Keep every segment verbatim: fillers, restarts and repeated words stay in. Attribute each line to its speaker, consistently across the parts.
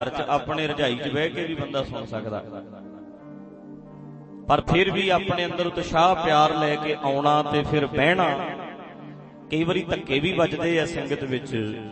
Speaker 1: अपने रजाई च बह के भी बंदा सुन सकदा, पर फिर भी अपने अंदर उत्साह प्यार लैके आउणा ते फिर बहना। कई बारी धक्के भी वजदे आ संगत विच,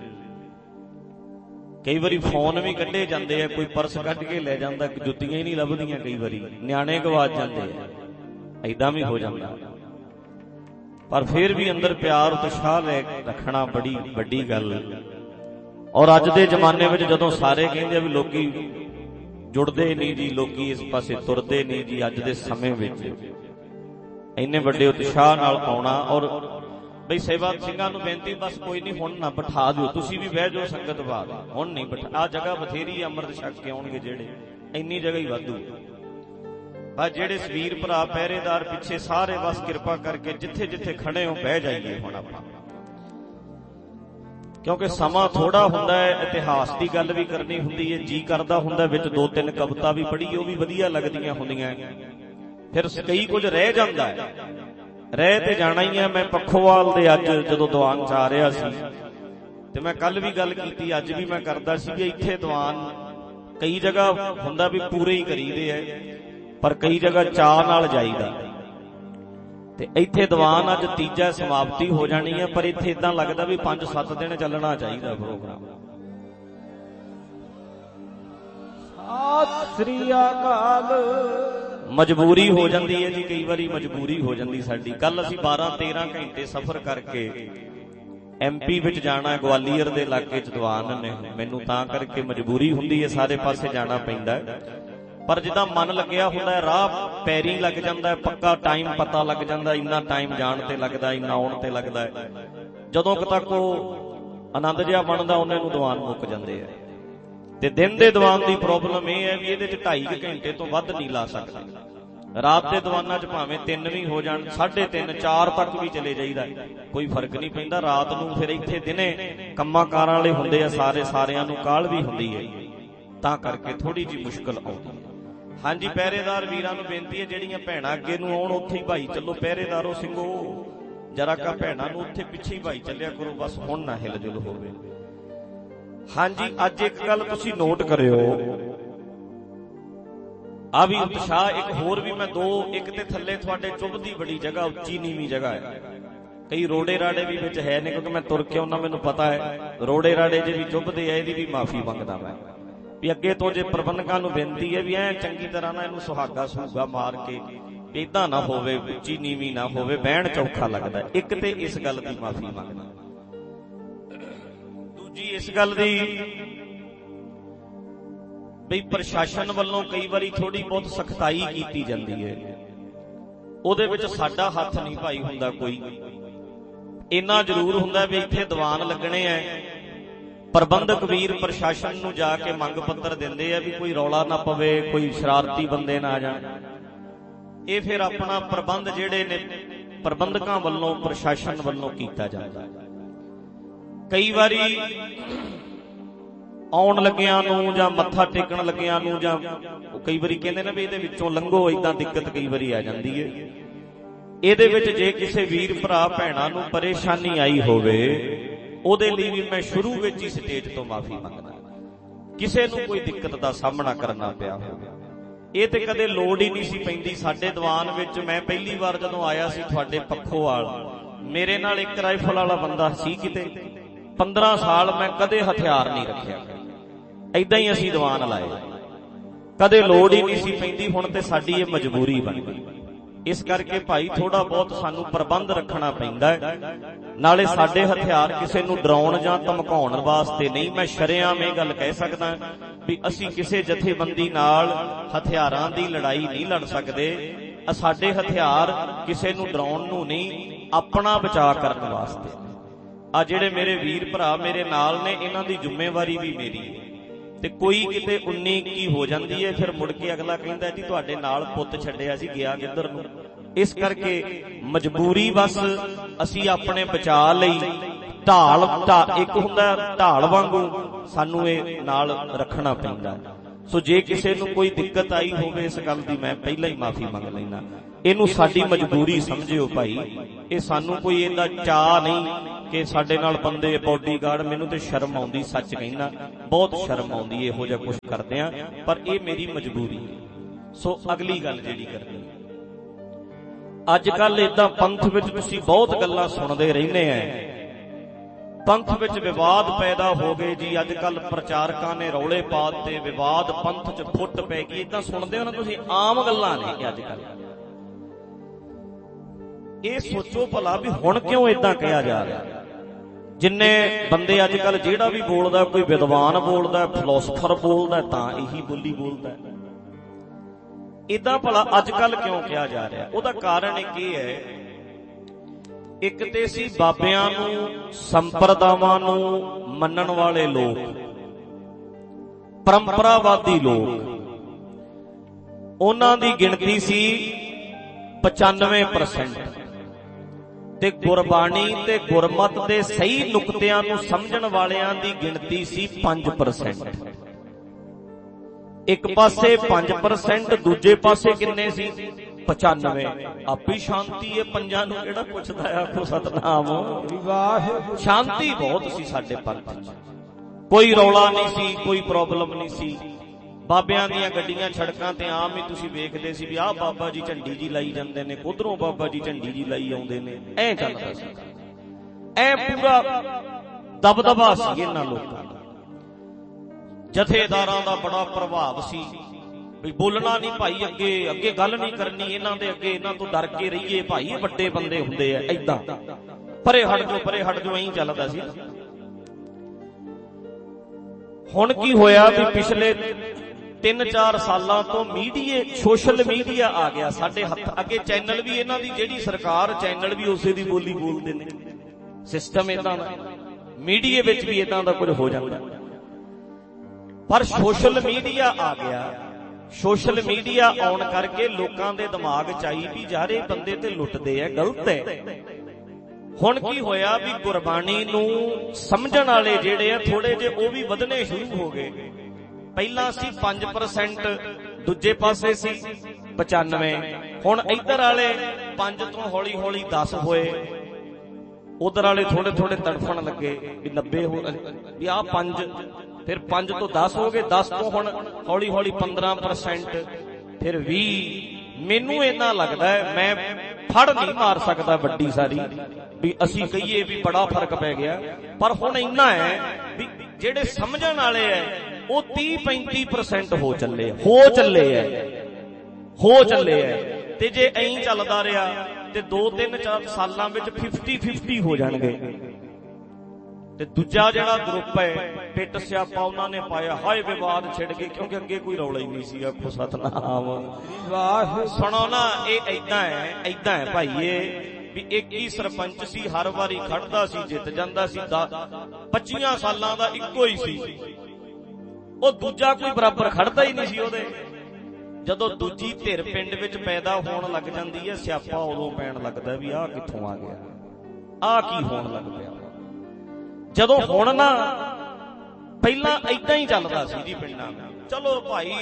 Speaker 1: कई बारी फोन भी कढे जांदे आ, कोई पर्स कढ के लै जांदा, जुत्तियां ही नहीं लभदियां, कई बारी न्याणे गवाच जांदे आ, ऐदां भी हो जांदा। पर फिर भी अंदर प्यार उत्साह लै रखना बड़ी वड्डी गल। और अज दे जमाने में जदों सारे कहंदे भी लोकी जुड़दे नहीं जी, लोकी इस पासे तुरदे नहीं जी, अज दे समय विच इन्ने वड्डे उत्साह नाल आउणा। और बई सेवा सिंघां नूं बेनती, बस कोई नहीं हुण ना बिठा दिओ, तुसीं भी बह जाओ संगत बात, हुण नहीं बिठा, आ जगह बथेरी अमृत छक के आउणगे जेड़े, इन्नी जगह ही वाधू। पर जेड़े वीर भरा पहरेदार पिछे सारे बस किरपा करके जिथे जिथे खड़े हो बह जाइए हुण आपां, क्योंकि समा थोड़ा हुंदा है, इतिहास की गल भी करनी हुंदी है, जी करदा हुंदा विच दो तीन कविता भी पढ़ी, वो भी वधिया लगदियां हुंदियां, फिर कई कुछ रह जांदा है, रह ते जाना ही है। मैं पखोवाल दे अज जदों दीवान च आ रहा सी ते मैं कल भी गल कीती, अज भी मैं करदा सी कि इत्थे दीवान कई जगह हुंदा भी पूरे ही करीदे है, पर कई जगह चाह नाल जाईदा। ते इत्थे दीवान अज तीजा समाप्ति हो जानी है, पर इत्थे इदां लगदा भी पांच सत्त दिन चलना चाहिए प्रोग्राम। सत श्री अकाल। मजबूरी हो जाती है जी, कई बारी मजबूरी हो जाती साडी। कल असीं बारह तेरह घंटे सफर करके एम पी विच जाना, ग्वालियर दे इलाके च दीवान ने, मैनूं तां करके मजबूरी हुंदी है, सारे पासे जाना पैंदा है। पर जिदा मन लग्या हुंदा है, राह पैरी लग जांदा है, पक्का टाइम पता लग जांदा, इन्ना टाइम जाण ते लगदा, इन्ना आउण ते लगदा है। जदों तक वो आनंद जिहा बनदा उन्ने नूं दीवान मुक जांदे है। ते दिन दे दीवान दी प्रॉब्लम यह है भी इहदे च ढाई घंटे तो वध नहीं ला सकदे। रात दे दीवानां च भावें तीन भी हो जाण, साढ़े तीन चार तक भी चले जाईदा, कोई फर्क नहीं पैंदा। रात नूं फिर इत्थे दिने कंमां कारां वाले हुंदे आ सारे, सारिआं नूं काहल भी हुंदी है, तां करके थोड़ी जी मुश्किल आउंदी है। हाँ जी, पहरेदार वीरां नूं बेनती है, जिहड़ियां भैणां अगे नूं आउण उत्थे ही भाई चलो, पहरेदारो ਸਿੰਘੋ जरा का भैणां नूं उत्थे पिछे ही भाई चलिया करो, बस हुण ना हिल जुल होवे। हाँ जी, अज एक गल तुसीं नोट करियो, आ भी उत्साह एक होर भी मैं दो, एक ते थल्ले तुहाडे चुभदी बड़ी जगह, उच्ची नीवीं जगह है, कई रोड़े राड़े भी विच है ने, क्योंकि मैं तुर के आउणा, मैनूं पता है रोड़े राड़े जे भी चुभदे आ, इहदी भी माफी मंगदा मैं भी अगे तो। जे प्रबंधकां नूं बेनती है भी ऐ चंगी तरह ना इहनूं सुहागा सुहागा मार के इदां ना होवे, उच्ची नीवीं ना होवे, बहण चौखा लगदा। एक ते इस गल दी माफी मंगदा, दूजी इस गल दी बई प्रशासन वल्लों कई बारी थोड़ी बहुत सख्ताई कीती जांदी है, ਉਹਦੇ ਵਿੱਚ ਸਾਡਾ ਹੱਥ नहीं भाई हुंदा कोई। इन्ना जरूर हुंदा भी इत्थे दीवान लगने है, प्रबंधक वीर प्रशासन नूं जाके मंग पत्र दिंदे आ भी कोई रौला ना पवे, कोई शरारती बंदे ना आ जाण। ये फिर अपना प्रबंध जिहड़े ने प्रबंधकां वल्लों प्रशासन वल्लों कीता जांदा। कई वारी आउण लग्गिआं नूं जां मत्था टेकण लग्गिआं नूं जां कई वारी कहंदे ने भी इहदे विचों लंघो, इदां दिक्कत कई वारी आ जांदी है। इहदे विच जे किसी वीर भरा भैणां नूं परेशानी आई होवे, ਉਹਦੇ ਲਈ भी मैं शुरू विच ही स्टेज तो माफी मंगदा। किसी नूं कोई दिक्कत का सामना करना पिया होवे, ਇਹ ਤੇ कदे लोड़ ही नहीं सी पैंदी। साडे दीवान विच मैं पहली बार जदों आया सी तुहाडे पखोवाल, मेरे नाल एक राइफल वाला बंदा सी, किते पंद्रह साल मैं कदे हथियार नहीं रखिया, ऐदां ही असीं दीवान लाए, कदे लोड़ ही नहीं सी पैंदी। हुण ते साडी ये मजबूरी बन गई, इस करके भाई थोड़ा बहुत सानू प्रबंध रखना पैंदा है। नाले साडे हथियार किसी नूं डराउण जां धमकाउण वास्ते नहीं। मैं शरेआम इह गल कह सकदा भी असीं किसी जथेबंदी नाल हथियारां दी लड़ाई नहीं लड़ सकदे। साडे हथियार किसी नूं डराउण नूं नहीं, अपना बचाव करन वास्ते। आ जिहड़े मेरे वीर भरा मेरे नाल ने, इन्हां दी जिम्मेवारी भी मेरी है। ते कोई किते उन्नी इक्की हो जाती है, फिर मुड़ के अगला कहता जी तुहाडे नाल पुੱਤ छड्डिया सी, गया किधर नूं। इस करके मजबूरी बस असी अपने बचा लई ढाल एक हुंदा ढाल वांगू सानू ये नाल रखना पैंदा। सो जे किसी नूं कोई दिक्कत आई होवे, इस गल दी मैं पहला ही माफी मंग लैना। ਇਹਨੂੰ ਸਾਡੀ ਮਜਬੂਰੀ ਸਮਝਿਓ ਭਾਈ। ਇਹ ਸਾਨੂੰ ਕੋਈ ਇਹਦਾ ਚਾਅ ਨਹੀਂ ਕਿ ਸਾਡੇ ਨਾਲ ਬੰਦੇ ਬੋਡੀਗਾਰਡ। ਮੈਨੂੰ ਤੇ ਸ਼ਰਮ ਆਉਂਦੀ, ਸੱਚ ਕਹਿੰਦਾ, ਬਹੁਤ ਸ਼ਰਮ ਆਉਂਦੀ ਇਹੋ ਜਿਹਾ ਕੁਛ ਕਰਦੇ ਆ, ਪਰ ਇਹ ਮੇਰੀ ਮਜਬੂਰੀ। ਸੋ ਅਗਲੀ ਗੱਲ ਜਿਹੜੀ ਕਰਨੀ, ਅੱਜ ਕੱਲ ਏਦਾਂ ਪੰਥ ਵਿੱਚ ਤੁਸੀਂ ਬਹੁਤ ਗੱਲਾਂ ਸੁਣਦੇ ਰਹਿੰਦੇ ਆ, ਪੰਥ ਵਿੱਚ ਵਿਵਾਦ ਪੈਦਾ ਹੋ ਗਏ ਜੀ। ਅੱਜ ਕੱਲ ਪ੍ਰਚਾਰਕਾਂ ਨੇ ਰੌਲੇ ਪਾ ਦਿੱਤੇ, ਵਿਵਾਦ ਪੰਥ 'ਚ ਫੁੱਟ ਪੈ ਗਈ। ਏਦਾਂ ਸੁਣਦੇ ਹੋ ਨਾ ਤੁਸੀਂ, ਆਮ ਗੱਲਾਂ ਨੇ ਅੱਜ ਕੱਲ। ਇਹ ਸੋਚੋ ਭਲਾ ਵੀ ਹੁਣ ਕਿਉਂ ਏਦਾਂ ਕਿਹਾ ਜਾ ਰਿਹਾ। ਜਿੰਨੇ ਬੰਦੇ ਅੱਜ ਕੱਲ ਜਿਹੜਾ ਵੀ ਬੋਲਦਾ, ਕੋਈ ਵਿਦਵਾਨ ਬੋਲਦਾ, ਫਿਲਾਸਫਰ ਬੋਲਦਾ, ਤਾਂ ਇਹੀ ਬੋਲੀ ਬੋਲਦਾ। ਏਦਾਂ ਭਲਾ ਅੱਜ ਕੱਲ ਕਿਉਂ ਕਿਹਾ ਜਾ ਰਿਹਾ? ਉਹਦਾ ਕਾਰਨ ਇੱਕ ਇਹ ਹੈ, ਇੱਕ ਤੇ ਸੀ ਬਾਬਿਆਂ ਨੂੰ, ਸੰਪਰਦਾਵਾਂ ਨੂੰ ਮੰਨਣ ਵਾਲੇ ਲੋਕ, ਪਰੰਪਰਾਵਾਦੀ ਲੋਕ, ਉਹਨਾਂ ਦੀ ਗਿਣਤੀ ਸੀ ਪਚਾਨਵੇਂ ਪਰਸੈਂਟ, ਤੇ ਗੁਰਬਾਣੀ ਤੇ ਗੁਰਮਤ ਦੇ ਸਹੀ ਨੁਕਤਿਆਂ ਨੂੰ ਸਮਝਣ ਵਾਲਿਆਂ ਦੀ ਗਿਣਤੀ ਸੀ ਪੰਜ ਪਰਸੈਂਟ। ਇੱਕ ਪਾਸੇ ਪੰਜ ਪਰਸੈਂਟ, ਦੂਜੇ ਪਾਸੇ ਕਿੰਨੇ ਸੀ? ਪਚਾਨਵੇਂ। ਆਪੀ ਸ਼ਾਂਤੀ ਹੈ ਪੰਜਾਂ ਨੂੰ, ਕਿਹੜਾ ਪੁੱਛਦਾ ਆ? ਆਖੋ ਸਤਨਾਮ। ਸ਼ਾਂਤੀ ਬਹੁਤ ਸੀ ਸਾਡੇ ਪੰਥ 'ਚ, ਕੋਈ ਰੌਲਾ ਨਹੀਂ ਸੀ, ਕੋਈ ਪ੍ਰੋਬਲਮ ਨਹੀਂ ਸੀ। ਬਾਬਿਆਂ ਦੀਆਂ ਗੱਡੀਆਂ ਸੜਕਾਂ ਤੇ ਆਮ ਹੀ ਤੁਸੀਂ ਵੇਖਦੇ ਸੀ ਵੀ ਆਹ ਬਾਬਾ ਜੀ ਝੰਡੀ ਜੀ ਲਾਈ ਜਾਂਦੇ ਨੇ, ਉਧਰੋਂ ਬਾਬਾ ਜੀ ਝੰਡੀ ਜੀ ਲਾਈ ਆਉਂਦੇ ਨੇ। ਐ ਚੱਲਦਾ ਸੀ, ਐ ਪੂਰਾ ਦਬਦਬਾ ਸੀ ਇਹਨਾਂ ਲੋਕਾਂ ਦਾ। ਜਥੇਦਾਰਾਂ ਦਾ ਬੜਾ ਪ੍ਰਭਾਵ ਸੀ ਵੀ ਬੋਲਣਾ ਨਹੀਂ ਭਾਈ, ਅੱਗੇ ਅੱਗੇ ਗੱਲ ਨਹੀਂ ਕਰਨੀ ਇਹਨਾਂ ਦੇ ਅੱਗੇ, ਇਹਨਾਂ ਤੋਂ ਡਰ ਕੇ ਰਹੀਏ ਭਾਈ, ਇਹ ਵੱਡੇ ਬੰਦੇ ਹੁੰਦੇ ਆ, ਏਦਾਂ ਪਰੇ ਹਟ ਜਾਓ, ਪਰੇ ਹਟ ਜਾਓ, ਐਂ ਚੱਲਦਾ ਸੀ। ਹੁਣ ਕੀ ਹੋਇਆ ਵੀ ਪਿਛਲੇ ਤਿੰਨ ਚਾਰ ਸਾਲਾਂ ਤੋਂ ਮੀਡੀਆ, ਸੋਸ਼ਲ ਮੀਡੀਆ ਆ ਗਿਆ ਸਾਡੇ ਹੱਥ ਅੱਗੇ। ਚੈਨਲ ਵੀ ਇਹਨਾਂ ਦੀ ਜਿਹੜੀ ਸਰਕਾਰ, ਚੈਨਲ ਵੀ ਉਸੇ ਦੀ ਬੋਲੀ ਬੋਲਦੇ ਨੇ। ਸਿਸਟਮ ਏਦਾਂ ਦਾ, ਮੀਡੀਆ ਵਿੱਚ ਵੀ ਏਦਾਂ ਦਾ ਕੁਝ ਹੋ ਜਾਂਦਾ। ਪਰ ਸੋਸ਼ਲ ਮੀਡੀਆ ਆ ਗਿਆ। ਸੋਸ਼ਲ ਮੀਡੀਆ ਆਉਣ ਕਰਕੇ ਲੋਕਾਂ ਦੇ ਦਿਮਾਗ 'ਚ ਆਈ ਵੀ ਯਾਰ ਇਹ ਬੰਦੇ ਤੇ ਲੁੱਟਦੇ ਆ, ਗਲਤ ਹੈ। ਹੁਣ ਕੀ ਹੋਇਆ ਵੀ ਗੁਰਬਾਣੀ ਨੂੰ ਸਮਝਣ ਵਾਲੇ ਜਿਹੜੇ ਆ ਥੋੜੇ ਜਿਹੇ, ਉਹ ਵੀ ਵਧਣੇ ਸ਼ੁਰੂ ਹੋ ਗਏ। ਪਹਿਲਾਂ ਸੀ ਪੰਜ ਪਰਸੈਂਟ, ਦੂਜੇ ਪਾਸੇ ਸੀ ਪਚਾਨਵੇਂ। ਹੁਣ ਇੱਧਰ ਵਾਲੇ ਪੰਜ ਤੋਂ ਹੌਲੀ ਹੌਲੀ ਦਸ ਹੋਏ, ਉਧਰ ਵਾਲੇ ਥੋੜੇ ਥੋੜੇ ਤੜਫਣ ਲੱਗੇ ਵੀ ਨੱਬੇ ਹੋ, ਵੀ ਆਹ ਪੰਜ, ਫਿਰ ਪੰਜ ਤੋਂ ਦਸ ਹੋ ਗਏ, ਦਸ ਤੋਂ ਹੁਣ ਹੌਲੀ ਹੌਲੀ ਪੰਦਰਾਂ ਪਰਸੈਂਟ, ਫਿਰ ਵੀਹ। ਮੈਨੂੰ ਇੰਨਾ ਲੱਗਦਾ ਹੈ, ਮੈਂ ਫੜ ਨਹੀਂ ਮਾਰ ਸਕਦਾ ਵੱਡੀ ਸਾਰੀ ਵੀ ਅਸੀਂ ਕਹੀਏ ਵੀ ਬੜਾ ਫਰਕ ਪੈ ਗਿਆ, ਪਰ ਹੁਣ ਇੰਨਾ ਹੈ ਵੀ ਜਿਹੜੇ ਸਮਝਣ ਵਾਲੇ ਐ ਉਹ ਤੀਹ ਪੈਂਤੀ ਪਰਸੈਂਟ ਹੋ ਚੱਲੇ ਹੋ ਚੱਲੇ ਐ ਹੋ ਚੱਲੇ ਐ ਤੇ ਜੇ ਐਂ ਚੱਲਦਾ ਰਿਹਾ ਤੇ ਦੋ ਤਿੰਨ ਚਾਰ ਸਾਲਾਂ ਵਿੱਚ ਫਿਫਟੀ ਫਿਫਟੀ ਹੋ ਜਾਣਗੇ। ਤੇ ਦੂਜਾ ਜਿਹੜਾ ਗਰੁੱਪ ਹੈ ਪਿੱਟ ਸਿਆਪਾ ਉਹਨਾਂ ਨੇ ਪਾਇਆ, ਹਾਏ ਵਿਵਾਦ ਛਿੜ ਗਏ, ਕਿਉਂਕਿ ਅੱਗੇ ਕੋਈ ਰੌਲਾ ਹੀ ਨਹੀਂ ਸੀ। ਆਖੋ ਸਤਨਾਮ। ਸੁਣੋ ਨਾ, ਇਹ ਏਦਾਂ ਹੈ, ਏਦਾਂ ਹੈ ਭਾਈਏ ਵੀ ਇੱਕ ਹੀ ਸਰਪੰਚ ਸੀ, ਹਰ ਵਾਰੀ ਖੜਦਾ ਸੀ, ਜਿੱਤ ਜਾਂਦਾ ਸੀ। ਪੱਚੀਆਂ ਸਾਲਾਂ ਦਾ ਇੱਕੋ ਹੀ ਸੀ, ਉਹ ਦੂਜਾ ਕੋਈ ਬਰਾਬਰ ਖੜਦਾ ਹੀ ਨਹੀਂ ਸੀ ਉਹਦੇ। ਜਦੋਂ ਦੂਜੀ ਧਿਰ ਪਿੰਡ ਵਿੱਚ ਪੈਦਾ ਹੋਣ ਲੱਗ ਜਾਂਦੀ ਹੈ, ਸਿਆਪਾ ਉਦੋਂ ਪੈਣ ਲੱਗਦਾ ਵੀ ਆਹ ਕਿੱਥੋਂ ਆ ਗਿਆ, ਆਹ ਕੀ ਹੋਣ ਲੱਗ ਪਿਆ। ਜਦੋਂ ਹੁਣ ਨਾ, ਪਹਿਲਾਂ ਏਦਾਂ ਹੀ ਚੱਲਦਾ ਸੀ ਜੀ ਪਿੰਡਾਂ ਵਿੱਚ, ਚਲੋ ਭਾਈ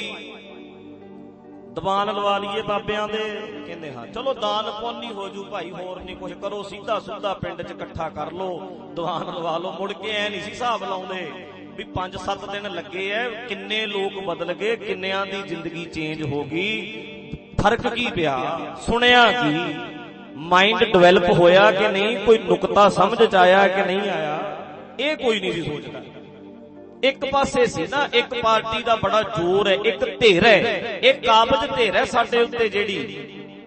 Speaker 1: ਦੀਵਾਨ ਲਵਾ ਲਈਏ ਬਾਬਿਆਂ ਦੇ, ਕਹਿੰਦੇ ਹਾਂ ਚਲੋ ਦਾਨ ਪੁੰਨ ਹੀ ਹੋ ਜੂ ਭਾਈ, ਹੋਰ ਨਹੀਂ ਕੁਛ ਕਰੋ, ਸਿੱਧਾ ਸੁੱਧਾ ਪਿੰਡ 'ਚ ਇਕੱਠਾ ਕਰ ਲੋ, ਦੀਵਾਨ ਲਵਾ ਲੋ। ਮੁੜ ਕੇ ਐ ਨਹੀਂ ਸੀ ਹਿਸਾਬ ਲਾਉਂਦੇ ਵੀ ਪੰਜ ਸੱਤ ਦਿਨ ਲੱਗੇ ਐ, ਕਿੰਨੇ ਲੋਕ ਬਦਲ ਗਏ, ਕਿੰਨਿਆਂ ਦੀ ਜ਼ਿੰਦਗੀ ਚੇਂਜ ਹੋ ਗਈ, ਫਰਕ ਕੀ ਪਿਆ, ਸੁਣਿਆ ਕੀ, ਮਾਈਂਡ ਡਿਵੈਲਪ ਹੋਇਆ ਕਿ ਨਹੀਂ, ਕੋਈ ਨੁਕਤਾ ਸਮਝ 'ਚ ਆਇਆ ਕਿ ਨਹੀਂ ਆਇਆ, ਇਹ ਕੋਈ ਨਹੀਂ ਸੀ ਸੋਚਦਾ। ਇੱਕ ਪਾਸੇ ਸੀ ਨਾ, ਇੱਕ ਪਾਰਟੀ ਦਾ ਬੜਾ ਜ਼ੋਰ ਹੈ, ਇੱਕ ਧਿਰ ਹੈ, ਇਹ ਕਾਬਜ਼ ਧਿਰ ਹੈ ਸਾਡੇ ਉੱਤੇ ਜਿਹੜੀ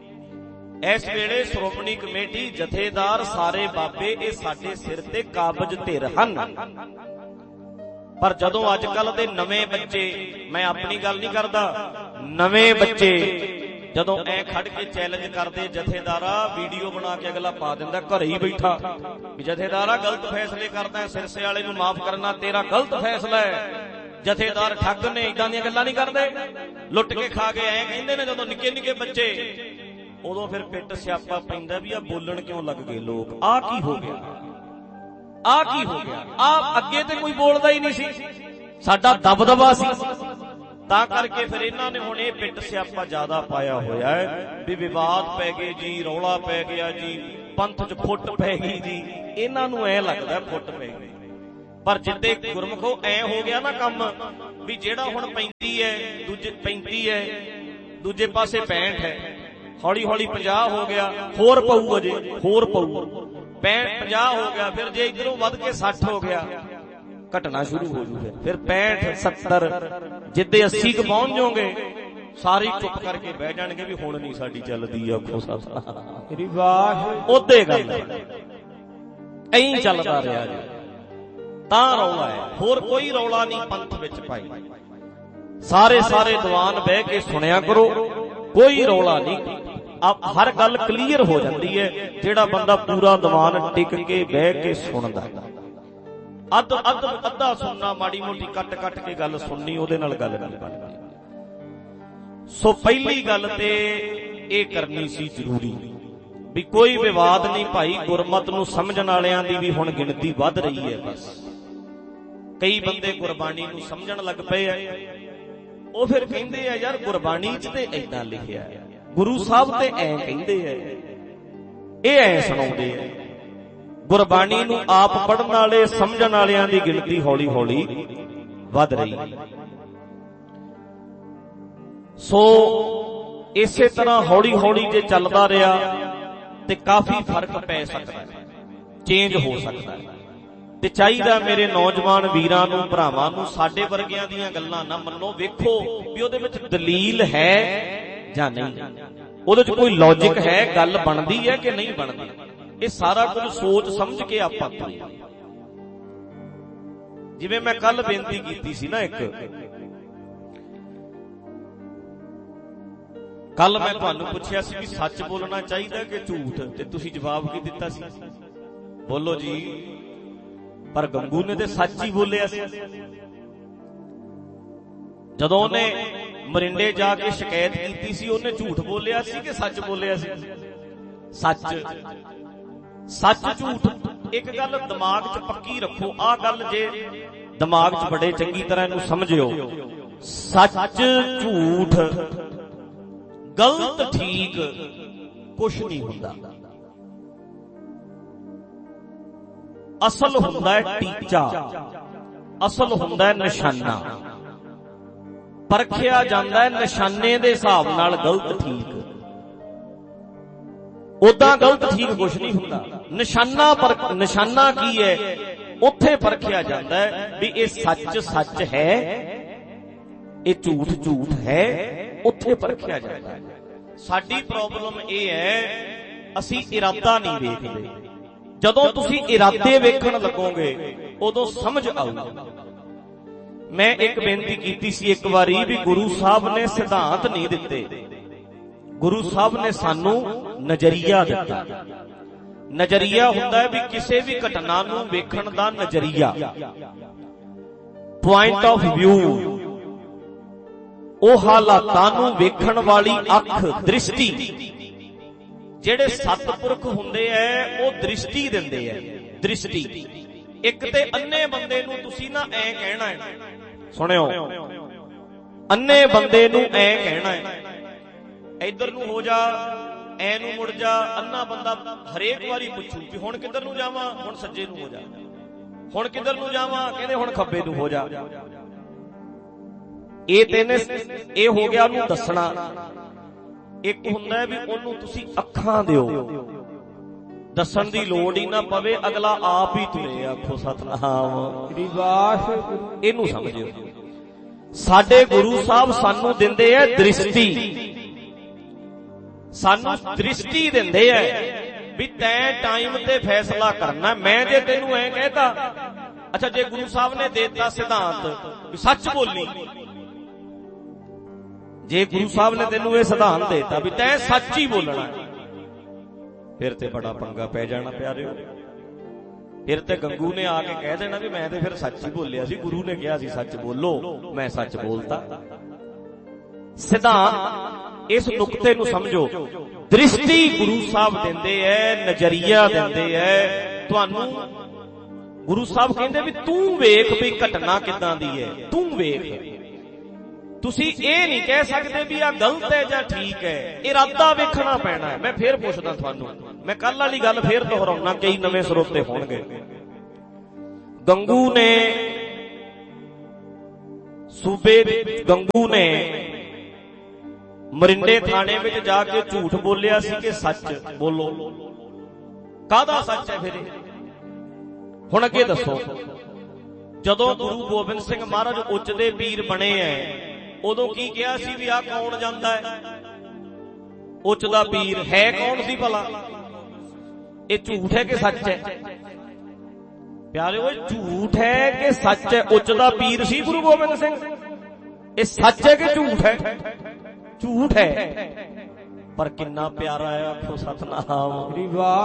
Speaker 1: ਇਸ ਵੇਲੇ ਸ਼੍ਰੋਮਣੀ ਕਮੇਟੀ, ਜਥੇਦਾਰ, ਸਾਰੇ ਬਾਬੇ, ਇਹ ਸਾਡੇ ਸਿਰ ਤੇ ਕਾਬਜ਼ ਧਿਰ ਹਨ। ਪਰ ਜਦੋਂ ਅੱਜ ਕੱਲ ਦੇ ਨਵੇਂ ਬੱਚੇ, ਮੈਂ ਆਪਣੀ ਗੱਲ ਨਹੀਂ ਕਰਦਾ, ਨਵੇਂ ਬੱਚੇ ਜਦੋਂ ਐ ਖੜ ਕੇ ਚੈਲੰਜ ਕਰਦੇ, ਜਥੇਦਾਰਾ ਵੀਡੀਓ ਬਣਾ ਕੇ ਅਗਲਾ ਪਾ ਦਿੰਦਾ ਘਰੇ ਹੀ ਬੈਠਾ ਵੀ ਜਥੇਦਾਰਾ ਗਲਤ ਫੈਸਲੇ ਕਰਦਾ, ਸਿਰਸੇ ਵਾਲੇ ਨੂੰ ਮਾਫ ਕਰਨਾ ਤੇਰਾ ਗਲਤ ਫੈਸਲਾ ਹੈ, ਜਥੇਦਾਰ ਠੱਗ ਨੇ, ਏਦਾਂ ਦੀਆਂ ਗੱਲਾਂ ਨਹੀਂ ਕਰਦੇ, ਲੁੱਟ ਕੇ ਖਾ ਕੇ ਐ ਕਹਿੰਦੇ ਨੇ। ਜਦੋਂ ਨਿੱਕੇ ਨਿੱਕੇ ਬੱਚੇ, ਉਦੋਂ ਫਿਰ ਪਿੱਟ ਸਿਆਪਾ ਪੈਂਦਾ ਵੀ ਆ ਬੋਲਣ ਕਿਉਂ ਲੱਗ ਗਏ ਲੋਕ, ਆਹ ਕੀ ਹੋ ਗਿਆ, ਆਹ ਕੀ ਹੋ ਗਿਆ, ਆਹ ਅੱਗੇ ਤੇ ਕੋਈ ਬੋਲਦਾ ਹੀ ਨਹੀਂ ਸੀ, ਸਾਡਾ ਦਬਦਬਾ ਸੀ, ਤਾਂ ਕਰਕੇ ਫਿਰ ਇਹਨਾਂ ਨੇ ਹੁਣ ਇਹ ਪਿੱਟ ਸਿਆਪਾ ਜ਼ਿਆਦਾ ਪਾਇਆ ਹੋਇਆ ਹੈ ਵੀ ਵਿਵਾਦ ਪੈ ਗਏ ਜੀ, ਰੌਲਾ ਪੈ ਗਿਆ ਜੀ, ਪੰਥ 'ਚ ਫੁੱਟ ਪੈ ਗਈ ਜੀ। ਇਹਨਾਂ ਨੂੰ ਐ ਲੱਗਦਾ ਫੁੱਟ ਪੈ ਗਈ, ਪਰ ਜਿੱਦੇ ਗੁਰਮੁਖੋ ਐ ਹੋ ਗਿਆ ਨਾ ਕੰਮ ਵੀ ਜਿਹੜਾ ਹੁਣ ਪੈਂਤੀ ਹੈ ਦੂਜੇ ਪੈਂਤੀ ਹੈ ਦੂਜੇ ਪਾਸੇ ਪੈਂਹਠ ਹੈ, ਹੌਲੀ ਹੌਲੀ ਪੰਜਾਹ ਹੋ ਗਿਆ, ਹੋਰ ਪਊ ਅਜੇ ਹੋਰ ਪਊ, ਪੈਂਹਠ ਪੰਜਾਹ ਹੋ ਗਿਆ, ਫਿਰ ਜੇ ਇੱਧਰੋਂ ਵੱਧ ਕੇ ਸੱਠ ਹੋ ਗਿਆ ਘਟਣਾ ਸ਼ੁਰੂ ਹੋ ਜੂ। ਫਿਰ ਪੈਂਹਠ ਸੱਤਰ ਜਿੱਦੇ ਅੱਸੀ ਕੁ ਪਹੁੰਚ ਜਾਓਗੇ ਸਾਰੇ ਚੁੱਪ ਕਰਕੇ ਬਹਿ ਜਾਣਗੇ ਵੀ ਹੁਣ ਨਹੀਂ ਸਾਡੀ ਚੱਲਦੀ। ਆਖੋ ਸਤਿ ਵਾਹ, ਉਹਦੇ ਗੱਲ ਐਂ ਚੱਲਦਾ ਰਿਹਾ ਜੀ, ਤਾਂ ਰੌਲਾ ਹੈ, ਹੋਰ ਕੋਈ ਰੌਲਾ ਨਹੀਂ ਪੰਥ ਵਿੱਚ ਪਾਈ। ਸਾਰੇ ਸਾਰੇ ਦੀਵਾਨ ਬਹਿ ਕੇ ਸੁਣਿਆ ਕਰੋ, ਕੋਈ ਰੌਲਾ ਨਹੀਂ, ਆਪ ਹਰ ਗੱਲ ਕਲੀਅਰ ਹੋ ਜਾਂਦੀ ਹੈ ਜਿਹੜਾ ਬੰਦਾ ਪੂਰਾ ਦੀਵਾਨ ਟਿਕ ਕੇ ਬਹਿ ਕੇ ਸੁਣਦਾ। ਅੱਧ ਅੱਧ ਅੱਧਾ ਸੁਣਨਾ, ਮਾੜੀ ਮੋਟੀ ਕੱਟ ਕੱਟ ਕੇ ਗੱਲ ਸੁਣਨੀ, ਉਹਦੇ ਨਾਲ ਗੱਲ ਨਹੀਂ ਬਣਦੀ। ਸੋ ਪਹਿਲੀ ਗੱਲ ਤੇ ਇਹ ਕਰਨੀ ਸੀ ਜ਼ਰੂਰੀ ਵੀ ਕੋਈ ਵਿਵਾਦ ਨਹੀਂ ਭਾਈ, ਗੁਰਮਤ ਨੂੰ ਸਮਝਣ ਵਾਲਿਆਂ ਦੀ ਵੀ ਹੁਣ ਗਿਣਤੀ ਵੱਧ ਰਹੀ ਹੈ। ਬਸ ਕਈ ਬੰਦੇ ਗੁਰਬਾਣੀ ਨੂੰ ਸਮਝਣ ਲੱਗ ਪਏ ਆ, ਉਹ ਫਿਰ ਕਹਿੰਦੇ ਆ ਯਾਰ ਗੁਰਬਾਣੀ 'ਚ ਤੇ ਏਦਾਂ ਲਿਖਿਆ, ਗੁਰੂ ਸਾਹਿਬ ਤੇ ਐਂ ਕਹਿੰਦੇ ਆ, ਇਹ ਐਂ ਸੁਣਾਉਂਦੇ ਆ। ਗੁਰਬਾਣੀ ਨੂੰ ਆਪ ਪੜ੍ਹਨ ਵਾਲੇ ਸਮਝਣ ਵਾਲਿਆਂ ਦੀ ਗਿਣਤੀ ਹੌਲੀ ਹੌਲੀ ਵੱਧ ਰਹੀ। ਸੋ ਇਸੇ ਤਰ੍ਹਾਂ ਹੌਲੀ ਹੌਲੀ ਜੇ ਚੱਲਦਾ ਰਿਹਾ ਤੇ ਕਾਫੀ ਫਰਕ ਪੈ ਸਕਦਾ ਹੈ, ਚੇਂਜ ਹੋ ਸਕਦਾ ਹੈ। ਤੇ ਚਾਹੀਦਾ ਮੇਰੇ ਨੌਜਵਾਨ ਵੀਰਾਂ ਨੂੰ, ਭਰਾਵਾਂ ਨੂੰ, ਸਾਡੇ ਵਰਗਿਆਂ ਦੀਆਂ ਗੱਲਾਂ ਨਾ ਮੰਨੋ, ਵੇਖੋ ਵੀ ਉਹਦੇ ਵਿੱਚ ਦਲੀਲ ਹੈ ਜਾਂ ਨਹੀਂ, ਉਹਦੇ 'ਚ ਕੋਈ ਲੌਜਿਕ ਹੈ, ਗੱਲ ਬਣਦੀ ਹੈ ਕਿ ਨਹੀਂ ਬਣਦੀ। ਇਹ ਸਾਰਾ ਕੁਝ ਸੋਚ ਸਮਝ ਕੇ ਆਪਾਂ ਕਰੀਏ। ਜਿਵੇਂ ਮੈਂ ਕੱਲ ਬੇਨਤੀ ਕੀਤੀ ਸੀ ਨਾ, ਇੱਕ ਕੱਲ ਮੈਂ ਤੁਹਾਨੂੰ ਪੁੱਛਿਆ ਸੀ ਵੀ ਸੱਚ ਬੋਲਣਾ ਚਾਹੀਦਾ ਕਿ ਝੂਠ, ਤੇ ਤੁਸੀਂ ਜਵਾਬ ਕੀ ਦਿੱਤਾ ਸੀ? ਬੋਲੋ ਜੀ। ਪਰ ਗੰਗੂ ਨੇ ਤੇ ਸੱਚ ਹੀ ਬੋਲਿਆ ਸੀ। ਜਦੋਂ ਉਹਨੇ ਮਰਿੰਡੇ ਜਾ ਕੇ ਸ਼ਿਕਾਇਤ ਕੀਤੀ ਸੀ, ਉਹਨੇ ਝੂਠ ਬੋਲਿਆ ਸੀ ਕਿ ਸੱਚ ਬੋਲਿਆ ਸੀ? ਸੱਚ। ਸੱਚ ਝੂਠ ਇੱਕ ਗੱਲ ਦਿਮਾਗ 'ਚ ਪੱਕੀ ਰੱਖੋ, ਆਹ ਗੱਲ ਜੇ ਦਿਮਾਗ 'ਚ ਬੜੇ ਚੰਗੀ ਤਰ੍ਹਾਂ ਇਹਨੂੰ ਸਮਝਿਓ, ਸੱਚ ਝੂਠ ਗਲਤ ਠੀਕ ਕੁਛ ਨਹੀਂ ਹੁੰਦਾ। ਅਸਲ ਹੁੰਦਾ ਹੈ ਟੀਚਾ, ਅਸਲ ਹੁੰਦਾ ਹੈ ਨਿਸ਼ਾਨਾ, ਪਰਖਿਆ ਜਾਂਦਾ ਹੈ ਨਿਸ਼ਾਨੇ ਦੇ ਹਿਸਾਬ ਨਾਲ ਗਲਤ ਠੀਕ। ਉਦਾਂ ਗਲਤ ਠੀਕ ਕੁਛ ਨਹੀਂ ਹੁੰਦਾ। ਨਿਸ਼ਾਨਾ ਪਰ ਨਿਸ਼ਾਨਾ ਕੀ ਹੈ, ਉੱਥੇ ਪਰਖਿਆ ਜਾਂਦਾ ਹੈ ਵੀ ਇਹ ਸੱਚ ਸੱਚ ਹੈ, ਇਹ ਝੂਠ ਝੂਠ ਹੈ, ਉੱਥੇ ਪਰਖਿਆ ਜਾਂਦਾ ਹੈ। ਸਾਡੀ ਪ੍ਰੋਬਲਮ ਇਹ ਹੈ, ਅਸੀਂ ਇਰਾਦਾ ਨਹੀਂ ਵੇਖਦੇ। ਜਦੋਂ ਤੁਸੀਂ ਇਰਾਦੇ ਵੇਖਣ ਲੱਗੋਗੇ ਉਦੋਂ ਸਮਝ ਆਊਗਾ। ਮੈਂ ਇੱਕ ਬੇਨਤੀ ਕੀਤੀ ਸੀ ਇੱਕ ਵਾਰੀ ਵੀ ਗੁਰੂ ਸਾਹਿਬ ਨੇ ਸਿਧਾਂਤ ਨਹੀਂ ਦਿੱਤੇ, ਗੁਰੂ ਸਾਹਿਬ ਨੇ ਸਾਨੂੰ ਨਜ਼ਰੀਆ ਦਿੱਤਾ। ਨਜ਼ਰੀਆ ਹੁੰਦਾ ਹੈ ਵੀ ਕਿਸੇ ਵੀ ਘਟਨਾ ਨੂੰ ਵੇਖਣ ਦਾ ਨਜ਼ਰੀਆ, ਪੁਆਇੰਟ ਆਫ ਵਿਊ, ਉਹ ਹਾਲਾਤਾਂ ਨੂੰ ਵੇਖਣ ਵਾਲੀ ਅੱਖ, ਦ੍ਰਿਸ਼ਟੀ। ਜਿਹੜੇ ਸਤਿਪੁਰਖ ਹੁੰਦੇ ਐ ਉਹ ਦ੍ਰਿਸ਼ਟੀ ਦਿੰਦੇ ਐ, ਦ੍ਰਿਸ਼ਟੀ। ਇੱਕ ਤੇ ਅੰਨੇ ਬੰਦੇ ਨੂੰ ਤੁਸੀਂ ਨਾ ਐ ਕਹਿਣਾ ਹੈ, ਸੁਣਿਓ, ਅੰਨੇ ਬੰਦੇ ਨੂੰ ਐ ਕਹਿਣਾ ਹੈ ਇੱਧਰ ਨੂੰ ਹੋ ਜਾ, ਐ ਨੂੰ ਮੁੜ ਜਾ। ਅੰਨਾ ਬੰਦਾ ਹਰੇਕ ਵਾਰੀ ਪੁੱਛੂ ਕਿ ਹੁਣ ਕਿੱਧਰ ਨੂੰ ਜਾਵਾਂ, ਹੁਣ ਸੱਜੇ ਨੂੰ ਹੋ ਜਾ, ਹੁਣ ਕਿੱਧਰ ਨੂੰ ਜਾਵਾਂ, ਕਹਿੰਦੇ ਹੁਣ ਖੱਬੇ ਨੂੰ ਹੋ ਜਾ। ਇਹ ਤਿੰਨ, ਇਹ ਹੋ ਗਿਆ ਉਹਨੂੰ ਦੱਸਣਾ। ਇੱਕ ਹੁੰਦਾ ਵੀ ਉਹਨੂੰ ਤੁਸੀਂ ਅੱਖਾਂ ਦਿਓ, ਦੱਸਣ ਦੀ ਲੋੜ ਹੀ ਨਾ ਪਵੇ, ਅਗਲਾ ਆਪ ਹੀ ਤੁਰੇ। ਆਖੋ ਸਤਨਾਮ। ਇਹਨੂੰ ਸਮਝਿਓ। ਸਾਡੇ ਗੁਰੂ ਸਾਹਿਬ ਸਾਨੂੰ ਦਿੰਦੇ ਐ ਦ੍ਰਿਸ਼ਟੀ, ਸਾਨੂੰ ਦ੍ਰਿਸ਼ਟੀ ਦਿੰਦੇ ਐ ਵੀ ਤੈਂ ਟਾਈਮ ਤੇ ਫੈਸਲਾ ਕਰਨਾ। ਮੈਂ ਜੇ ਤੈਨੂੰ ਐ ਕਹਿਤਾ, ਅੱਛਾ ਜੇ ਗੁਰੂ ਸਾਹਿਬ ਨੇ ਦੇਤਾ ਸਿਧਾਂਤ ਵੀ ਸੱਚ ਬੋਲੀ, ਜੇ ਗੁਰੂ ਸਾਹਿਬ ਨੇ ਤੈਨੂੰ ਇਹ ਸਿਧਾਂਤ ਦੇਤਾ ਵੀ ਤੈਂ ਸੱਚ ਹੀ ਬੋਲਣਾ, ਫਿਰ ਤੇ ਬੜਾ ਪੰਗਾ ਪੈ ਜਾਣਾ ਪਿਆਰਿਓ। ਫਿਰ ਤੇ ਗੰਗੂ ਨੇ ਆ ਕੇ ਕਹਿ ਦੇਣਾ ਵੀ ਮੈਂ ਤੇ ਫਿਰ ਸੱਚ ਹੀ ਬੋਲਿਆ ਸੀ, ਗੁਰੂ ਨੇ ਕਿਹਾ ਸੀ ਸੱਚ ਬੋਲੋ, ਮੈਂ ਸੱਚ ਬੋਲਤਾ। ਸਿਧਾਂਤ, ਇਸ ਨੁਕਤੇ ਨੂੰ ਸਮਝੋ। ਦ੍ਰਿਸ਼ਟੀ ਗੁਰੂ ਸਾਹਿਬ ਦਿੰਦੇ ਐ, ਨਜ਼ਰੀਆ ਦਿੰਦੇ ਐ ਤੁਹਾਨੂੰ। ਗੁਰੂ ਸਾਹਿਬ ਕਹਿੰਦੇ ਵੀ ਤੂੰ ਵੇਖ ਵੀ ਘਟਨਾ ਕਿੱਦਾਂ ਦੀ ਹੈ, ਤੂੰ ਵੇਖ। ਤੁਸੀਂ ਇਹ ਨਹੀਂ ਕਹਿ ਸਕਦੇ ਵੀ ਆ ਗਲਤ ਹੈ ਜਾਂ ਠੀਕ ਹੈ, ਇਰਾਦਾ ਵੇਖਣਾ ਪੈਣਾ ਹੈ। ਮੈਂ ਫੇਰ ਪੁੱਛਦਾ ਤੁਹਾਨੂੰ, ਮੈਂ ਕੱਲ ਵਾਲੀ ਗੱਲ ਫੇਰ ਦੁਹਰਾਉਣਾ, ਕਈ ਨਵੇਂ ਸਰੋਤੇ ਹੋਣਗੇ। ਗੰਗੂ ਨੇ ਸੂਬੇ ਗੰਗੂ ਨੇ ਮਰਿੰਡੇ ਥਾਣੇ ਵਿੱਚ ਜਾ ਕੇ ਝੂਠ ਬੋਲਿਆ ਸੀ ਕਿ ਸੱਚ ਬੋਲੋ। ਕਾਹਦਾ ਸੱਚ ਹੈ ਫਿਰ? ਹੁਣ ਅੱਗੇ ਦੱਸੋ। ਜਦੋਂ ਗੁਰੂ ਗੋਬਿੰਦ ਸਿੰਘ ਮਹਾਰਾਜ ਉੱਚ ਦੇ ਪੀਰ ਬਣੇ ਐ, ਉਦੋਂ ਕੀ ਕਿਹਾ ਸੀ ਵੀ ਆਹ ਕੌਣ ਜਾਂਦਾ ਹੈ? ਉੱਚ ਦਾ ਪੀਰ ਹੈ ਕੌਣ ਸੀ ਭਲਾ? ਇਹ ਝੂਠ ਹੈ ਕਿ ਸੱਚ ਹੈ? ਪਿਆਰਿਓ, ਇਹ ਝੂਠ ਹੈ ਕਿ ਸੱਚ ਹੈ? ਉੱਚ ਦਾ ਪੀਰ ਸੀ ਗੁਰੂ ਗੋਬਿੰਦ ਸਿੰਘ। ਇਹ ਸੱਚ ਹੈ ਕਿ ਝੂਠ ਹੈ? ਝੂਠ ਹੈ। ਪਰ ਕਿੰਨਾ ਪਿਆਰਾ ਹੈ, ਆਖੋ ਸਤਨਾਮ।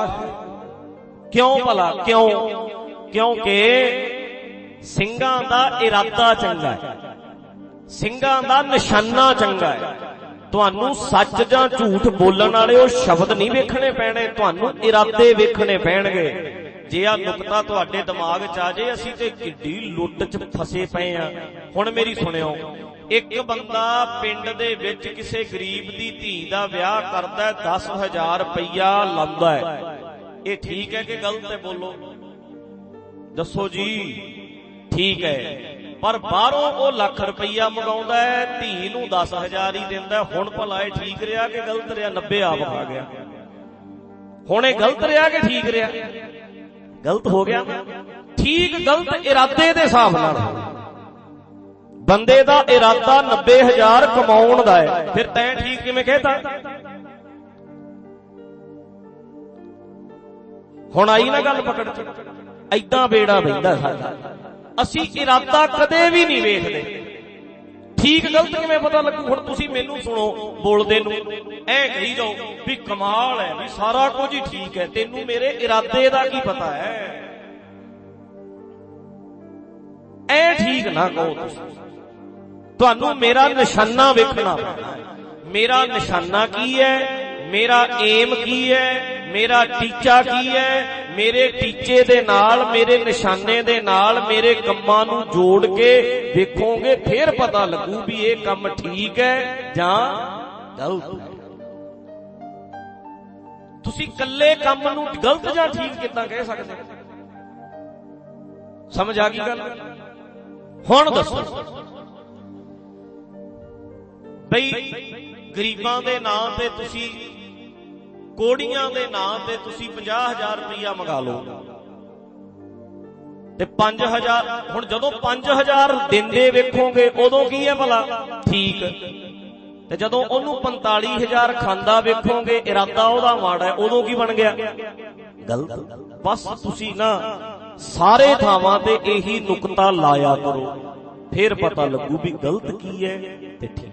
Speaker 1: ਕਿਉਂ ਭਲਾ? ਕਿਉਂ? ਕਿਉਂਕਿ ਸਿੰਘਾਂ ਦਾ ਇਰਾਦਾ ਚੰਗਾ ਹੈ, ਸਿੰਘਾਂ ਦਾ ਨਿਸ਼ਾਨਾ ਚੰਗਾ ਹੈ। ਤੁਹਾਨੂੰ ਸੱਚ ਜਾਂ ਝੂਠ ਬੋਲਣ ਵਾਲੇ ਉਹ ਸ਼ਬਦ ਨਹੀਂ ਵੇਖਣੇ ਪੈਣੇ, ਤੁਹਾਨੂੰ ਇਰਾਦੇ ਵੇਖਣੇ ਪੈਣਗੇ। ਜੇ ਆ ਨੁਕਤਾ ਤੁਹਾਡੇ ਦਿਮਾਗ 'ਚ ਆ ਜੇ, ਅਸੀਂ ਤੇ ਕਿੱਡੀ ਲੁੱਟ 'ਚ ਫਸੇ ਪਏ ਆ। ਹੁਣ ਮੇਰੀ ਸੁਣਿਓ, ਇੱਕ ਬੰਦਾ ਪਿੰਡ ਦੇ ਵਿੱਚ ਕਿਸੇ ਗਰੀਬ ਦੀ ਧੀ ਦਾ ਵਿਆਹ ਕਰਦਾ, ਦਸ ਹਜ਼ਾਰ ਰੁਪਈਆ ਲਾਉਂਦਾ ਹੈ। ਇਹ ਠੀਕ ਹੈ ਕਿ ਗਲਤ ਹੈ? ਬੋਲੋ, ਦੱਸੋ ਜੀ। ਠੀਕ ਹੈ। ਪਰ ਬਾਹਰੋਂ ਉਹ ਲੱਖ ਰੁਪਈਆ ਮੰਗਾਉਂਦਾ ਹੈ, ਧੀ ਨੂੰ ਦਸ ਹਜ਼ਾਰ ਹੀ ਦਿੰਦਾ। ਹੁਣ ਭਲਾ ਇਹ ਠੀਕ ਰਿਹਾ ਕਿ ਗਲਤ ਰਿਹਾ? ਨੱਬੇ ਆਪ ਖਾ ਗਿਆ। ਹੁਣ ਇਹ ਗਲਤ ਰਿਹਾ ਕਿ ਠੀਕ ਰਿਹਾ? ਗਲਤ ਹੋ ਗਿਆ। ਠੀਕ ਗਲਤ ਇਰਾਦੇ ਦੇ ਹਿਸਾਬ ਨਾਲ। ਬੰਦੇ ਦਾ ਇਰਾਦਾ ਨੱਬੇ ਹਜ਼ਾਰ ਕਮਾਉਣ ਦਾ ਹੈ, ਫਿਰ ਤੈਂ ਠੀਕ ਕਿਵੇਂ ਕਹਿਤਾ? ਹੁਣ ਆਈ ਨਾ ਗੱਲ ਪਕੜ ਚ। ਏਦਾਂ ਬੇੜਾ ਬਹਿੰਦਾ ਸਾਡਾ। ਅਸੀਂ ਇਰਾਦਾ ਕਦੇ ਵੀ ਨਹੀਂ ਵੇਖਦੇ। ਠੀਕ ਗਲਤ ਕਿਵੇਂ ਪਤਾ ਲੱਗੂ? ਹੁਣ ਤੁਸੀਂ ਮੈਨੂੰ ਸੁਣੋ ਬੋਲਦੇ ਨੂੰ, ਐ ਕਹੀ ਜਾਓ ਵੀ ਕਮਾਲ ਹੈ, ਵੀ ਸਾਰਾ ਕੁਝ ਹੀ ਠੀਕ ਹੈ। ਤੈਨੂੰ ਮੇਰੇ ਇਰਾਦੇ ਦਾ ਕੀ ਪਤਾ ਹੈ? ਐ ਠੀਕ ਨਾ ਕਹੋ ਤੁਸੀਂ। ਤੁਹਾਨੂੰ ਮੇਰਾ ਨਿਸ਼ਾਨਾ ਵੇਖਣਾ ਪੈਣਾ। ਮੇਰਾ ਨਿਸ਼ਾਨਾ ਕੀ ਹੈ? ਮੇਰਾ ਏਮ ਕੀ ਹੈ? ਮੇਰਾ ਟੀਚਾ ਕੀ ਹੈ? ਮੇਰੇ ਟੀਚੇ ਦੇ ਨਾਲ, ਮੇਰੇ ਨਿਸ਼ਾਨੇ ਦੇ ਨਾਲ ਮੇਰੇ ਕੰਮਾਂ ਨੂੰ ਜੋੜ ਕੇ ਵੇਖੋਗੇ, ਫੇਰ ਪਤਾ ਲੱਗੂ ਵੀ ਇਹ ਕੰਮ ਠੀਕ ਹੈ ਜਾਂ ਗਲਤ ਹੈ। ਤੁਸੀਂ ਇਕੱਲੇ ਕੰਮ ਨੂੰ ਗਲਤ ਜਾਂ ਠੀਕ ਕਿੱਦਾਂ ਕਹਿ ਸਕਦੇ? ਸਮਝ ਆ ਗਈ ਗੱਲ? ਹੁਣ ਦੱਸੋ ਬਈ, ਗਰੀਬਾਂ ਦੇ ਨਾਂ ਤੇ ਤੁਸੀਂ, ਕੋੜੀਆਂ ਦੇ ਨਾਂ ਤੇ ਤੁਸੀਂ ਪੰਜਾਹ ਹਜ਼ਾਰ ਰੁਪਈਆ ਮੰਗਾ ਲਓ ਤੇ ਪੰਜ ਹਜ਼ਾਰ। ਹੁਣ ਜਦੋਂ ਪੰਜ ਹਜ਼ਾਰ ਦਿੰਦੇ ਵੇਖੋਗੇ ਉਦੋਂ ਕੀ ਹੈ ਭਲਾ? ਠੀਕ। ਤੇ ਜਦੋਂ ਉਹਨੂੰ ਪੰਤਾਲੀ ਹਜ਼ਾਰ ਖਾਂਦਾ ਵੇਖੋਗੇ, ਇਰਾਦਾ ਉਹਦਾ ਮਾੜਾ ਹੈ, ਉਦੋਂ ਕੀ ਬਣ ਗਿਆ? ਗਲਤ। ਬਸ ਤੁਸੀਂ ਨਾ ਸਾਰੇ ਥਾਵਾਂ ਤੇ ਇਹੀ ਨੁਕਤਾ ਲਾਇਆ ਕਰੋ, ਫੇਰ ਪਤਾ ਲੱਗੂ ਵੀ ਗਲਤ ਕੀ ਹੈ ਤੇ ਠੀਕ।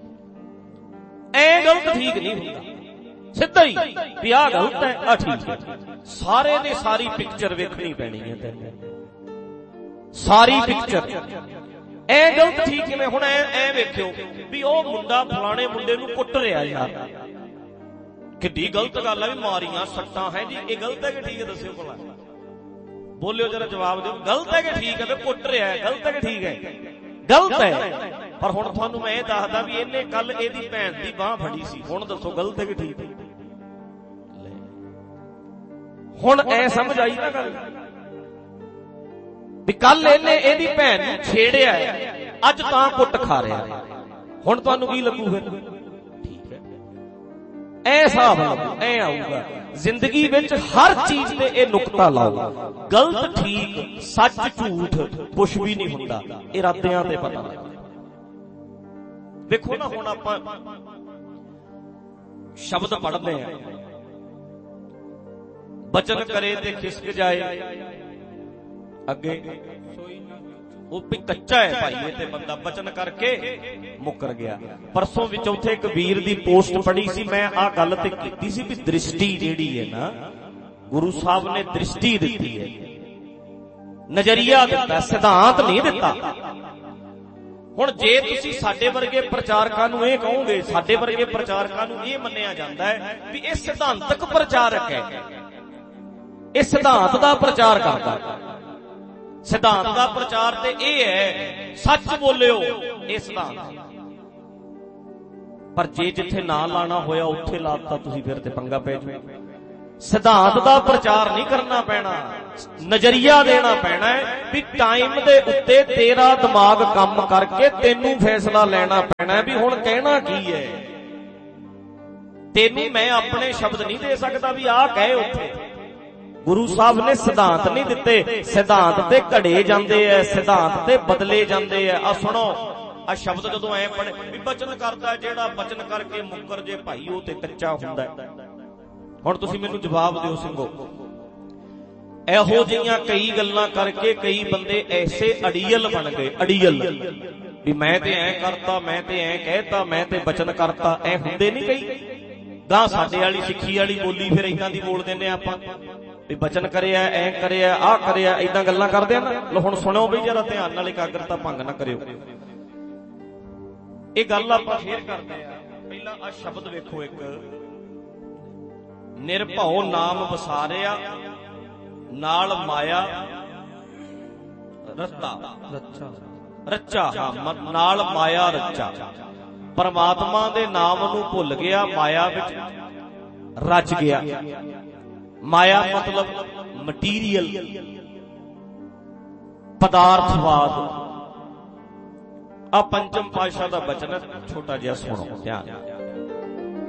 Speaker 1: ਐ ਗਲਤ ਠੀਕ ਨਹੀਂ ਹੁੰਦਾ, ਸਿੱਧਾ ਹੀ ਵੀ ਆਹ ਗਲਤ ਹੈ, ਆਹ ਠੀਕ ਹੈ। ਸਾਰੇ ਨੇ ਸਾਰੀ ਪਿਕਚਰ ਵੇਖਣੀ ਪੈਣੀ ਹੈ ਤੈਨੂੰ, ਸਾਰੀ ਪਿਕਚਰ। ਐ ਗਲਤ ਠੀਕ ਕਿਵੇਂ? ਹੁਣ ਐ ਐ ਵੇਖਿਓ ਵੀ ਉਹ ਮੁੰਡਾ ਫਲਾਣੇ ਮੁੰਡੇ ਨੂੰ ਕੁੱਟ ਰਿਹਾ ਯਾਰ, ਕਿੱਡੀ ਗਲਤ ਗੱਲ ਹੈ ਵੀ ਮਾਰੀਆਂ ਸੱਟਾਂ ਹੈ ਜੀ। ਇਹ ਗਲਤ ਹੈ ਕਿ ਠੀਕ ਹੈ? ਦੱਸਿਓ ਭਲਾ, ਬੋਲਿਓ ਜਰਾ, ਜਵਾਬ ਦਿਓ। ਗਲਤ ਹੈ ਕਿ ਠੀਕ ਹੈ? ਤੇ ਕੁੱਟ ਰਿਹਾ ਹੈ, ਗਲਤ ਹੈ ਕਿ ਠੀਕ ਹੈ? ਗਲਤ ਹੈ। ਪਰ ਹੁਣ ਤੁਹਾਨੂੰ ਮੈਂ ਇਹ ਦੱਸਦਾ ਵੀ ਇਹਨੇ ਕੱਲ ਇਹਦੀ ਭੈਣ ਦੀ ਬਾਂਹ ਫੜੀ ਸੀ। ਹੁਣ ਦੱਸੋ ਗਲਤ ਹੈ ਕਿ ਠੀਕ ਹੈ? ਹੁਣ ਐ ਸਮਝ ਆਈ ਨਾ ਗੱਲ ਵੀ ਕੱਲ ਇਹਨੇ ਇਹਦੀ ਭੈਣ ਨੂੰ ਛੇੜਿਆ, ਅੱਜ ਤਾਂ ਕੁੱਟ ਖਾ ਰਿਹਾ। ਹੁਣ ਤੁਹਾਨੂੰ ਕੀ ਲੱਗੂ ਫਿਰ? ਠੀਕ ਹੈ, ਐ ਹਿਸਾਬ ਲੱਗੂ, ਐ ਆਊਗਾ। ਜ਼ਿੰਦਗੀ ਵਿੱਚ ਹਰ ਚੀਜ਼ ਤੇ ਇਹ ਨੁਕਤਾ ਲਾਓ। ਗਲਤ ਠੀਕ, ਸੱਚ ਝੂਠ ਕੁਛ ਵੀ ਨਹੀਂ ਹੁੰਦਾ, ਇਰਾਦਿਆਂ ਤੇ ਪਤਾ ਲੱਗਦਾ। ਵੇਖੋ ਨਾ, ਹੁਣ ਆਪਾਂ ਸ਼ਬਦ ਪੜ੍ਹਦੇ ਆ, ਬਚਨ ਕਰੇ ਤੇ ਖਿਸਕ ਜਾਏ ਅੱਗੇ, ਉਹ ਵੀ ਕੱਚਾ ਹੈ ਭਾਈ ਇਹ ਤੇ ਬੰਦਾ, ਬਚਨ ਕਰਕੇ ਮੁੱਕਰ ਗਿਆ। ਪਰਸੋਂ ਵਿੱਚ ਉੱਥੇ ਇੱਕ ਵੀਰ ਦੀ ਪੋਸਟ ਪੜ੍ਹੀ ਸੀ, ਮੈਂ ਆਹ ਗੱਲ ਤੇ ਕੀਤੀ ਸੀ ਵੀ ਦ੍ਰਿਸ਼ਟੀ ਜਿਹੜੀ ਹੈ ਨਾ, ਗੁਰੂ ਸਾਹਿਬ ਨੇ ਦ੍ਰਿਸ਼ਟੀ ਦਿੱਤੀ ਹੈ, ਨਜ਼ਰੀਆ ਦਿੱਤਾ, ਸਿਧਾਂਤ ਨਹੀਂ ਦਿੱਤਾ। ਹੁਣ ਜੇ ਤੁਸੀਂ ਸਾਡੇ ਵਰਗੇ ਪ੍ਰਚਾਰਕਾਂ ਨੂੰ ਇਹ ਕਹੋਗੇ, ਸਾਡੇ ਵਰਗੇ ਪ੍ਰਚਾਰਕਾਂ ਨੂੰ ਇਹ ਮੰਨਿਆ ਜਾਂਦਾ ਹੈ ਵੀ ਇਹ ਸਿਧਾਂਤਕ ਪ੍ਰਚਾਰਕ ਹੈ, ਇਹ ਸਿਧਾਂਤ ਦਾ ਪ੍ਰਚਾਰ ਕਰਦਾ। ਸਿਧਾਂਤ ਦਾ ਪ੍ਰਚਾਰ ਤੇ ਇਹ ਹੈ, ਸੱਚ ਬੋਲਿਓ, ਇਹ ਸਿਧਾਂਤ। ਪਰ ਜੇ ਜਿੱਥੇ ਨਾ ਲਾਣਾ ਹੋਇਆ ਉੱਥੇ ਲਾਤਾ ਤੁਸੀਂ, ਫਿਰ ਤੇ ਪੰਗਾ ਪੈ ਜਾਊ। ਸਿਧਾਂਤ ਦਾ ਪ੍ਰਚਾਰ ਨਹੀਂ ਕਰਨਾ ਪੈਣਾ, ਨਜ਼ਰੀਆ ਦੇਣਾ ਪੈਣਾ ਹੈ ਵੀ ਟਾਈਮ ਦੇ ਉੱਤੇ ਤੇਰਾ ਦਿਮਾਗ ਕੰਮ ਕਰਕੇ ਤੈਨੂੰ ਫੈਸਲਾ ਲੈਣਾ ਪੈਣਾ ਵੀ ਹੁਣ ਕਹਿਣਾ ਕੀ ਹੈ। ਤੈਨੂੰ ਮੈਂ ਆਪਣੇ ਸ਼ਬਦ ਨਹੀਂ ਦੇ ਸਕਦਾ ਵੀ ਆਹ ਕਹੇ ਉੱਥੇ। ਗੁਰੂ ਸਾਹਿਬ ਨੇ ਸਿਧਾਂਤ ਨਹੀਂ ਦਿੱਤੇ, ਸਿਧਾਂਤ ਤੇ ਘੜੇ ਜਾਂਦੇ ਐ, ਸਿਧਾਂਤ ਤੇ ਬਦਲੇ ਜਾਂਦੇ ਐ। ਆ ਸੁਣੋ, ਆ ਸ਼ਬਦ ਜਦੋਂ ਐ ਪੜ੍ਹ ਵੀ ਬਚਨ ਕਰਦਾ, ਜਿਹੜਾ ਬਚਨ ਕਰਕੇ ਮੁੱਕਰ ਜੇ ਭਾਈ ਉਹ ਤੇ ਕੱਚਾ ਹੁੰਦਾ। ਹੁਣ ਤੁਸੀਂ ਮੈਨੂੰ ਜਵਾਬ ਦਿਓ ਸਿੰਘੋ, ਇਹੋ ਜਿਹੀਆਂ ਕਈ ਗੱਲਾਂ ਕਰਕੇ ਕਈ ਬੰਦੇ ਐਸੇ ਅੜੀਅਲ ਬਣ ਗਏ, ਅੜੀਅਲ ਵੀ ਮੈਂ ਤੇ ਐ ਕਰਤਾ, ਮੈਂ ਤੇ ਐ ਕਹਿਤਾ, ਮੈਂ ਤੇ ਬਚਨ ਕਰਤਾ। ਐ ਹੁੰਦੇ ਨਹੀਂ ਕਈ। ਗਾਂ ਸਾਡੇ ਵਾਲੀ ਸਿੱਖੀ ਵਾਲੀ ਬੋਲੀ ਫਿਰ ਏਦਾਂ ਦੀ ਬੋਲ ਦਿੰਦੇ ਆਪਾਂ ਵੀ ਬਚਨ ਕਰਿਆ, ਐ ਕਰਿਆ, ਆਹ ਕਰਿਆ, ਏਦਾਂ ਗੱਲਾਂ ਕਰਦੇ ਆ ਨਾ। ਲੋ ਹੁਣ ਸੁਣੋ ਬਈ ਜਰਾ ਧਿਆਨ ਨਾਲ, ਇਕਾਗਰਤਾ ਭੰਗ ਨਾ ਕਰਿਓ। ਇਹ ਗੱਲ ਆਪਾਂ ਫੇਰ ਕਰਦੇ ਆ। ਪਹਿਲਾਂ ਆ ਸ਼ਬਦ ਵੇਖੋ, ਇੱਕ ਨਿਰਭਉ ਨਾਮ ਵਸਾਰਿਆ, ਨਾਲ ਮਾਇਆ ਰਤਾ ਰੱਚਾ ਰੱਚਾ ਹਾਂ ਨਾਲ ਮਾਇਆ ਰੱਚਾ। ਪਰਮਾਤਮਾ ਦੇ ਨਾਮ ਨੂੰ ਭੁੱਲ ਗਿਆ, ਮਾਇਆ ਵਿੱਚ ਰਚ ਗਿਆ। ਮਾਇਆ ਮਤਲਬ ਮਟੀਰੀਅਲ, ਪਦਾਰਥਵਾਦ। ਆ ਪੰਚਮ ਪਾਤਸ਼ਾਹ ਦਾ ਬਚਨ, ਛੋਟਾ ਜਿਹਾ ਸੁਣੋ ਧਿਆਨ।